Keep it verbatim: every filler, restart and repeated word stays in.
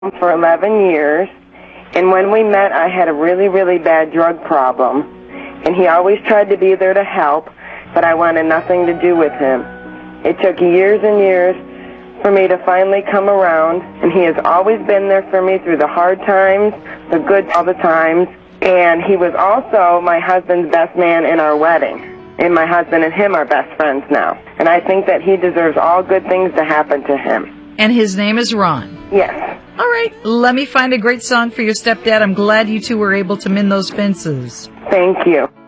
for eleven years, and when we met, I had a really, really bad drug problem, and he always tried to be there to help, but I wanted nothing to do with him. It took years and years for me to finally come around, and he has always been there for me through the hard times, the good all the times, and he was also my husband's best man in our wedding, and my husband and him are best friends now, and I think that he deserves all good things to happen to him. And his name is Ron. Yes. All right, let me find a great song for your stepdad. I'm glad you two were able to mend those fences. Thank you.